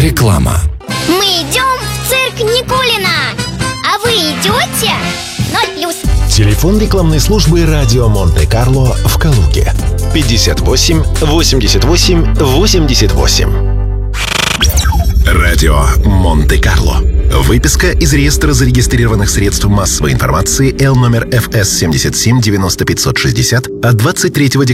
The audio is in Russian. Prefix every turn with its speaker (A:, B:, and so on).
A: Реклама.
B: Мы идем в цирк Никулина. А вы идете? 0+.
C: Телефон рекламной службы «Радио Монте-Карло» в Калуге. 58 88 88. Радио Монте-Карло. Выписка из реестра зарегистрированных средств массовой информации L номер ФС 77 90 560 от 23 декабря